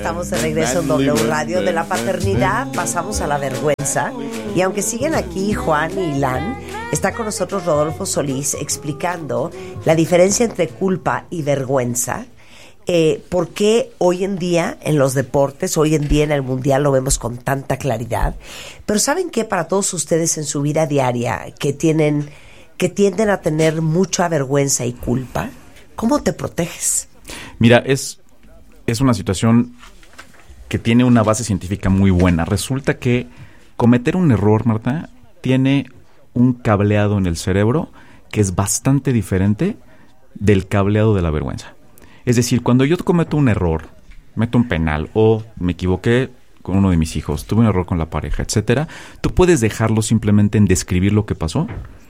Estamos de regreso en W Radio. De la paternidad pasamos a la vergüenza. Y aunque siguen aquí Juan y Ilan, está con nosotros Rodolfo Solís explicando la diferencia entre culpa y vergüenza. ¿Por qué hoy en día en los deportes, hoy en día en el mundial lo vemos con tanta claridad? Pero ¿saben qué? Para todos ustedes en su vida diaria que tienden a tener mucha vergüenza y culpa, ¿cómo te proteges? Mira, es una situación que tiene una base científica muy buena. Resulta que cometer un error, Marta, tiene un cableado en el cerebro que es bastante diferente del cableado de la vergüenza. Es decir, cuando yo cometo un error, meto un penal o me equivoqué con uno de mis hijos, tuve un error con la pareja, etcétera, tú puedes dejarlo simplemente en describir lo que pasó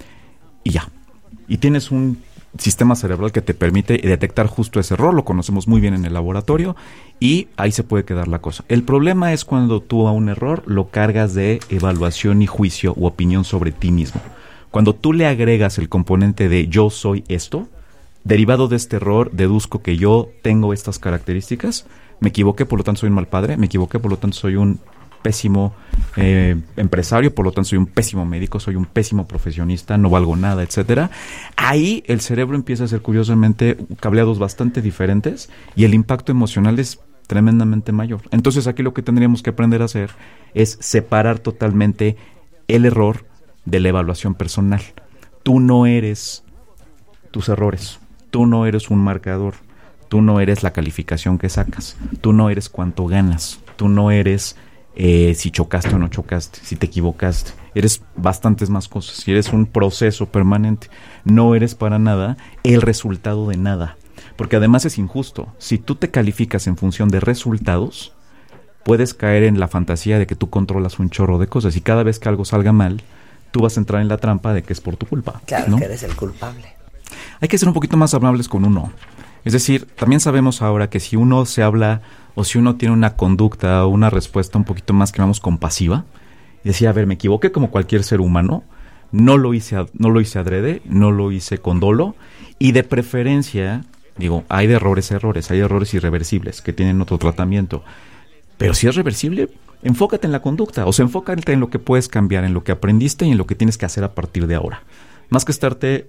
y ya. Y tienes un sistema cerebral que te permite detectar justo ese error, lo conocemos muy bien en el laboratorio y ahí se puede quedar la cosa. El problema es cuando tú a un error lo cargas de evaluación y juicio u opinión sobre ti mismo. Cuando tú le agregas el componente de yo soy esto, derivado de este error deduzco que yo tengo estas características, me equivoqué, por lo tanto soy un mal padre, me equivoqué, por lo tanto soy un pésimo empresario, por lo tanto soy un pésimo médico, soy un pésimo profesionista, no valgo nada, etcétera. Ahí el cerebro empieza a ser curiosamente cableados bastante diferentes y el impacto emocional es tremendamente mayor. Entonces aquí lo que tendríamos que aprender a hacer es separar totalmente el error de la evaluación personal. Tú no eres tus errores, tú no eres un marcador, tú no eres la calificación que sacas, tú no eres cuánto ganas, tú no eres si chocaste o no chocaste, si te equivocaste, eres bastantes más cosas, y eres un proceso permanente, no eres para nada el resultado de nada, porque además es injusto. Si tú te calificas en función de resultados, puedes caer en la fantasía de que tú controlas un chorro de cosas y cada vez que algo salga mal, tú vas a entrar en la trampa de que es por tu culpa. Claro, ¿no? Que eres el culpable. Hay que ser un poquito más amables con uno. Es decir, también sabemos ahora que si uno se habla o si uno tiene una conducta o una respuesta un poquito más, que llamamos compasiva, y decir, a ver, me equivoqué como cualquier ser humano, no lo hice adrede, no lo hice con dolo, y de preferencia, digo, hay de errores, hay errores irreversibles que tienen otro tratamiento, pero si es reversible, enfócate en la conducta, o sea, enfócate en lo que puedes cambiar, en lo que aprendiste y en lo que tienes que hacer a partir de ahora, más que estarte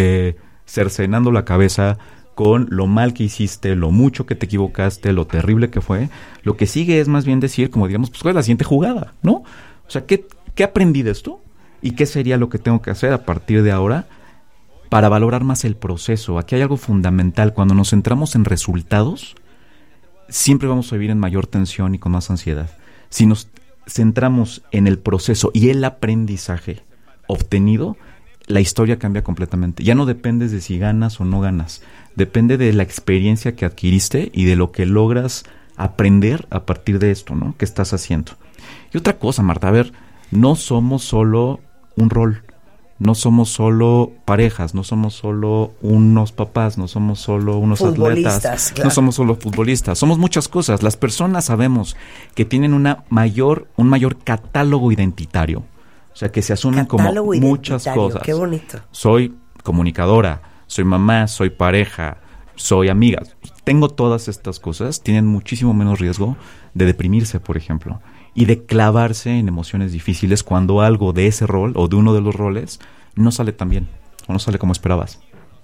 cercenando la cabeza con lo mal que hiciste, lo mucho que te equivocaste, lo terrible que fue. Lo que sigue es más bien decir, como digamos, pues ¿cuál es la siguiente jugada? ¿No? O sea, ¿qué aprendí de esto? ¿Y qué sería lo que tengo que hacer a partir de ahora para valorar más el proceso? Aquí hay algo fundamental. Cuando nos centramos en resultados, siempre vamos a vivir en mayor tensión y con más ansiedad. Si nos centramos en el proceso y el aprendizaje obtenido, la historia cambia completamente. Ya no dependes de si ganas o no ganas. Depende de la experiencia que adquiriste y de lo que logras aprender a partir de esto, ¿no? ¿Qué estás haciendo? Y otra cosa, Marta, a ver, no somos solo un rol, no somos solo parejas, no somos solo unos papás, no somos solo unos atletas, claro. No somos solo futbolistas, somos muchas cosas. Las personas sabemos que tienen un mayor catálogo identitario, o sea, que se asumen catálogo como muchas cosas. Qué bonito. Soy comunicadora, soy mamá, soy pareja, soy amiga. Tengo todas estas cosas, tienen muchísimo menos riesgo de deprimirse, por ejemplo, y de clavarse en emociones difíciles cuando algo de ese rol o de uno de los roles no sale tan bien o no sale como esperabas.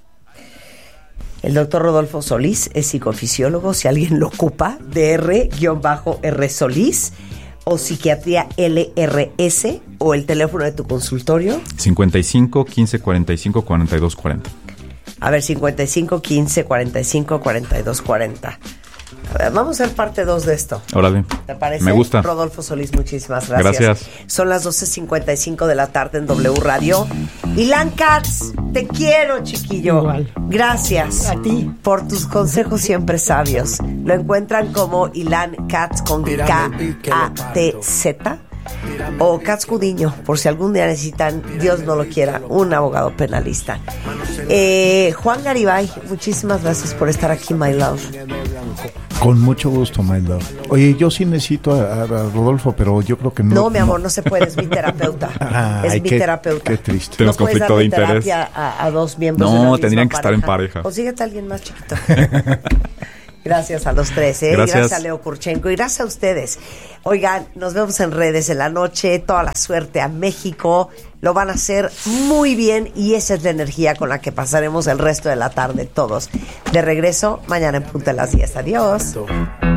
El doctor Rodolfo Solís es psicofisiólogo, si alguien lo ocupa, DR-R Solís, o psiquiatría LRS, o el teléfono de tu consultorio. 55 15 45 42 40. A ver, 55 15 45 42 40. A ver, vamos a hacer parte 2 de esto. Órale. ¿Te parece? Me gusta. Rodolfo Solís, muchísimas gracias. Gracias. Son las 12:55 de la tarde en W Radio. Ilan Katz, te quiero, chiquillo. Igual. Gracias a ti por tus consejos siempre sabios. Lo encuentran como Ilan Katz con K-A-T-Z o Katz Cudiño, por si algún día necesitan, Dios no lo quiera, un abogado penalista. Juan Garibay, muchísimas gracias por estar aquí, my love. Con mucho gusto, my love. Oye, yo sí necesito a Rodolfo, pero yo creo que no. No, mi amor, no se puede, es mi terapeuta. Es mi terapeuta. Qué triste. Tenemos conflicto de interés. A dos miembros de la No, misma tendrían que estar en pareja. pareja. Consíguete a alguien más chiquito. Gracias a los tres, ¿eh? Gracias. Gracias a Leo Kurchenko y gracias a ustedes. Oigan, nos vemos en redes en la noche. Toda la suerte a México. Lo van a hacer muy bien y esa es la energía con la que pasaremos el resto de la tarde todos. De regreso mañana en punto de las 10. Adiós.